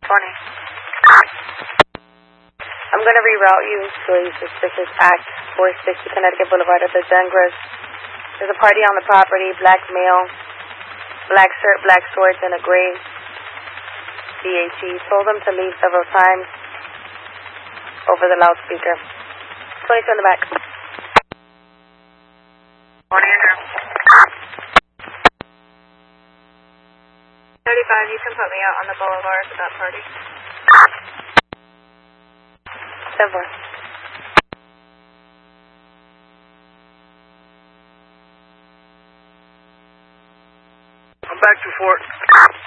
Morning. I'm going to reroute you to a suspicious act, 460 Connecticut Boulevard at the Dengras. There's a party on the property, black male, black shirt, black shorts, and a gray DHE. Told them to leave several times over the loudspeaker. 22 in the back. Morning, Andrew. 35, you can put me out on the boulevard for that party. 7. I'm back to Fort.